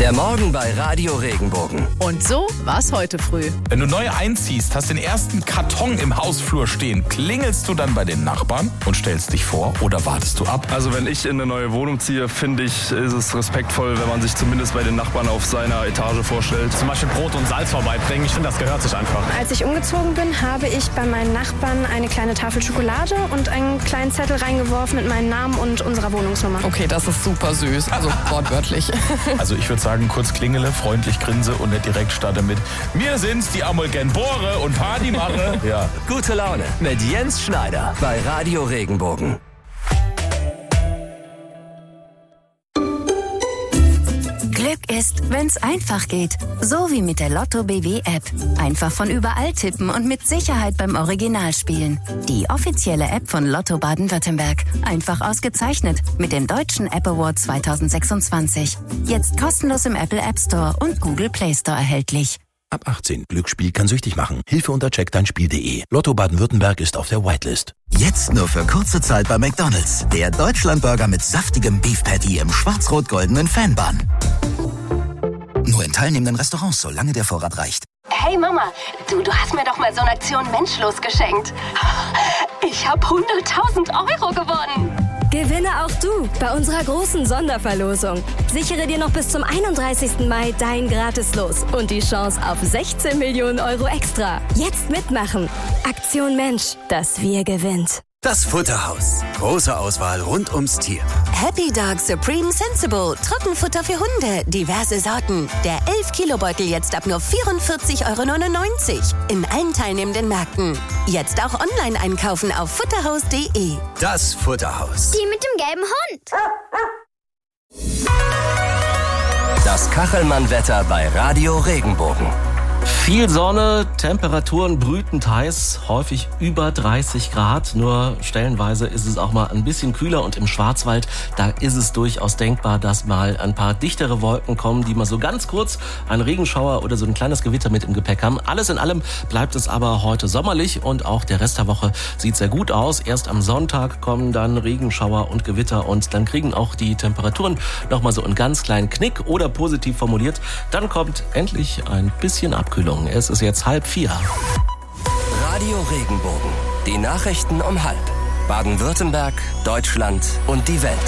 Der Morgen bei Radio Regenbogen. Und so war's heute früh. Wenn du neu einziehst, hast den ersten Karton im Hausflur stehen, klingelst du dann bei den Nachbarn und stellst dich vor oder wartest du ab? Also wenn ich in eine neue Wohnung ziehe, finde ich, ist es respektvoll, wenn man sich zumindest bei den Nachbarn auf seiner Etage vorstellt. Zum Beispiel Brot und Salz vorbeibringen, ich finde, das gehört sich einfach. Als ich umgezogen bin, habe ich bei meinen Nachbarn eine kleine Tafel Schokolade und einen kleinen Zettel reingeworfen mit meinem Namen und unserer Wohnungsnummer. Okay, das ist super süß, also wortwörtlich. Also ich würde sagen, kurz klingele, freundlich grinse und nicht direkt starte mit "Wir sind's, die Amolgen-Bore und Party mache." Ja. Gute Laune mit Jens Schneider bei Radio Regenbogen. Glück ist, wenn's einfach geht. So wie mit der Lotto BW-App. Einfach von überall tippen und mit Sicherheit beim Original spielen. Die offizielle App von Lotto Baden-Württemberg. Einfach ausgezeichnet mit dem Deutschen App Award 2026. Jetzt kostenlos im Apple App Store und Google Play Store erhältlich. Ab 18. Glücksspiel kann süchtig machen. Hilfe unter checkdeinspiel.de. Lotto Baden-Württemberg ist auf der Whitelist. Jetzt nur für kurze Zeit bei McDonald's. Der Deutschlandburger mit saftigem Beef Patty im schwarz-rot-goldenen Fanbun. Nur in teilnehmenden Restaurants, solange der Vorrat reicht. Hey Mama, du hast mir doch mal so eine Aktion Menschlos geschenkt. Ich habe 100.000 € gewonnen. Gewinne auch du bei unserer großen Sonderverlosung. Sichere dir noch bis zum 31. Mai dein Gratis-Los und die Chance auf 16 Millionen € extra. Jetzt mitmachen. Aktion Mensch, das Wir gewinnt. Das Futterhaus. Große Auswahl rund ums Tier. Happy Dog Supreme Sensible. Trockenfutter für Hunde. Diverse Sorten. Der 11-Kilo-Beutel jetzt ab nur 44,99 € in allen teilnehmenden Märkten. Jetzt auch online einkaufen auf futterhaus.de. Das Futterhaus. Die mit dem gelben Hund. Das Kachelmann-Wetter bei Radio Regenbogen. Viel Sonne, Temperaturen brütend heiß, häufig über 30 Grad. Nur stellenweise ist es auch mal ein bisschen kühler und im Schwarzwald, da ist es durchaus denkbar, dass mal ein paar dichtere Wolken kommen, die mal so ganz kurz einen Regenschauer oder so ein kleines Gewitter mit im Gepäck haben. Alles in allem bleibt es aber heute sommerlich und auch der Rest der Woche sieht sehr gut aus. Erst am Sonntag kommen dann Regenschauer und Gewitter und dann kriegen auch die Temperaturen nochmal so einen ganz kleinen Knick oder positiv formuliert, dann kommt endlich ein bisschen Abkühlung. Es ist jetzt 3:30. Radio Regenbogen. Die Nachrichten um 3:30. Baden-Württemberg, Deutschland und die Welt.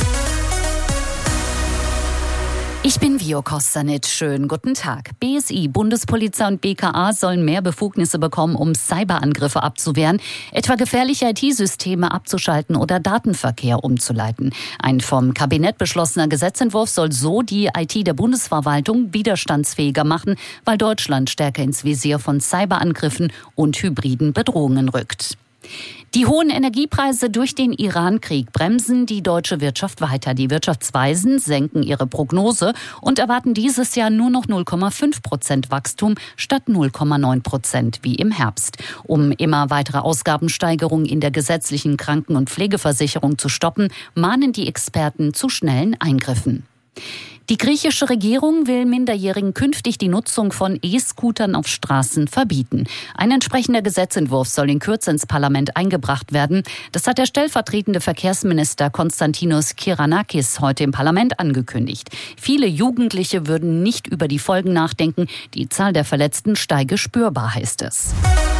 Ich bin Vio Kostanic. Schönen guten Tag. BSI, Bundespolizei und BKA sollen mehr Befugnisse bekommen, um Cyberangriffe abzuwehren, etwa gefährliche IT-Systeme abzuschalten oder Datenverkehr umzuleiten. Ein vom Kabinett beschlossener Gesetzentwurf soll so die IT der Bundesverwaltung widerstandsfähiger machen, weil Deutschland stärker ins Visier von Cyberangriffen und hybriden Bedrohungen rückt. Die hohen Energiepreise durch den Iran-Krieg bremsen die deutsche Wirtschaft weiter. Die Wirtschaftsweisen senken ihre Prognose und erwarten dieses Jahr nur noch 0,5% Wachstum statt 0,9% wie im Herbst. Um immer weitere Ausgabensteigerungen in der gesetzlichen Kranken- und Pflegeversicherung zu stoppen, mahnen die Experten zu schnellen Eingriffen. Die griechische Regierung will Minderjährigen künftig die Nutzung von E-Scootern auf Straßen verbieten. Ein entsprechender Gesetzentwurf soll in Kürze ins Parlament eingebracht werden. Das hat der stellvertretende Verkehrsminister Konstantinos Kyranakis heute im Parlament angekündigt. Viele Jugendliche würden nicht über die Folgen nachdenken. Die Zahl der Verletzten steige spürbar, heißt es.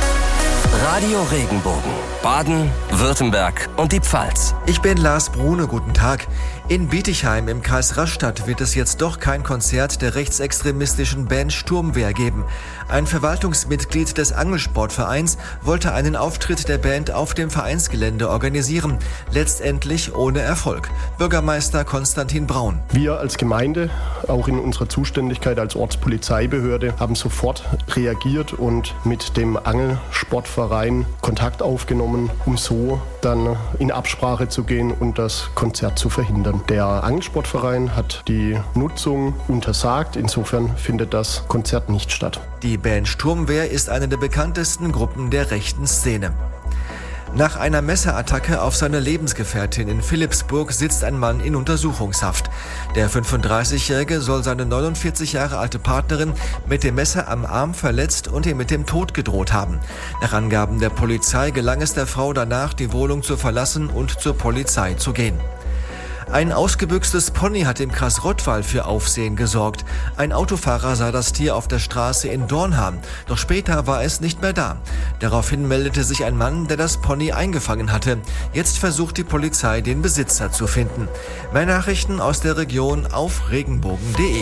Radio Regenbogen. Baden, Württemberg und die Pfalz. Ich bin Lars Brune, guten Tag. In Bietigheim im Kreis Rastatt wird es jetzt doch kein Konzert der rechtsextremistischen Band Sturmwehr geben. Ein Verwaltungsmitglied des Angelsportvereins wollte einen Auftritt der Band auf dem Vereinsgelände organisieren. Letztendlich ohne Erfolg. Bürgermeister Konstantin Braun. Wir als Gemeinde, auch in unserer Zuständigkeit als Ortspolizeibehörde, haben sofort reagiert und mit dem Angelsportverein Kontakt aufgenommen, um so dann in Absprache zu gehen und das Konzert zu verhindern. Der Angelsportverein hat die Nutzung untersagt, insofern findet das Konzert nicht statt. Die Band Sturmwehr ist eine der bekanntesten Gruppen der rechten Szene. Nach einer Messerattacke auf seine Lebensgefährtin in Philippsburg sitzt ein Mann in Untersuchungshaft. Der 35-Jährige soll seine 49 Jahre alte Partnerin mit dem Messer am Arm verletzt und ihr mit dem Tod gedroht haben. Nach Angaben der Polizei gelang es der Frau danach, die Wohnung zu verlassen und zur Polizei zu gehen. Ein ausgebüxtes Pony hat im Kreis Rottweil für Aufsehen gesorgt. Ein Autofahrer sah das Tier auf der Straße in Dornham, doch später war es nicht mehr da. Daraufhin meldete sich ein Mann, der das Pony eingefangen hatte. Jetzt versucht die Polizei, den Besitzer zu finden. Mehr Nachrichten aus der Region auf regenbogen.de.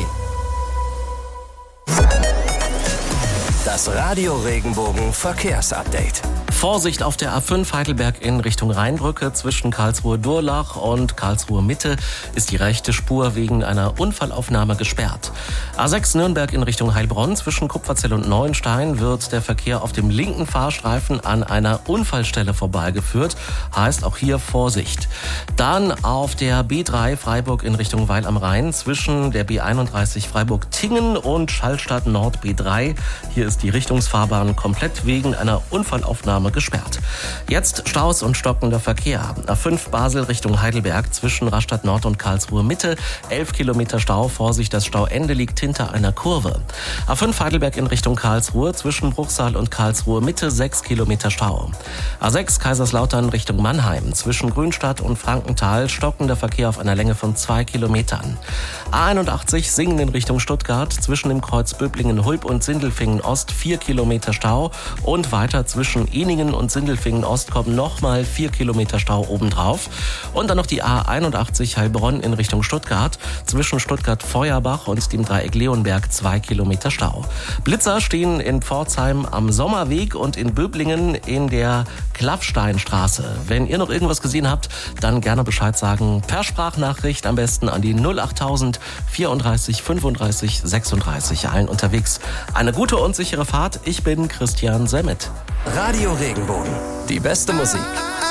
Das Radio Regenbogen Verkehrsupdate. Vorsicht auf der A5 Heidelberg in Richtung Rheinbrücke. Zwischen Karlsruhe-Durlach und Karlsruhe-Mitte ist die rechte Spur wegen einer Unfallaufnahme gesperrt. A6 Nürnberg in Richtung Heilbronn. Zwischen Kupferzell und Neuenstein wird der Verkehr auf dem linken Fahrstreifen an einer Unfallstelle vorbeigeführt. Heißt auch hier Vorsicht. Dann auf der B3 Freiburg in Richtung Weil am Rhein. Zwischen der B31 Freiburg-Tingen und Schallstadt Nord B3. Hier ist die Richtungsfahrbahn komplett wegen einer Unfallaufnahme gesperrt. Jetzt Staus und stockender Verkehr. A5 Basel Richtung Heidelberg zwischen Rastatt Nord und Karlsruhe Mitte. 11 Kilometer Stau. Vorsicht, das Stauende liegt hinter einer Kurve. A5 Heidelberg in Richtung Karlsruhe zwischen Bruchsal und Karlsruhe Mitte. 6 Kilometer Stau. A6 Kaiserslautern Richtung Mannheim zwischen Grünstadt und Frankenthal. Stockender Verkehr auf einer Länge von 2 Kilometern. A81 Singen in Richtung Stuttgart zwischen dem Kreuz Böblingen-Hulb und Sindelfingen Ost. 4 Kilometer Stau und weiter zwischen Eningen und Sindelfingen Ost kommen nochmal 4 Kilometer Stau obendrauf. Und dann noch die A81 Heilbronn in Richtung Stuttgart. Zwischen Stuttgart-Feuerbach und dem Dreieck Leonberg 2 Kilometer Stau. Blitzer stehen in Pforzheim am Sommerweg und in Böblingen in der Klaffsteinstraße. Wenn ihr noch irgendwas gesehen habt, dann gerne Bescheid sagen. Per Sprachnachricht am besten an die 08000 34 35 36. Allen unterwegs eine gute und sichere Fahrt. Ich bin Christian Semmet. Radio Regenbogen. Die beste Musik.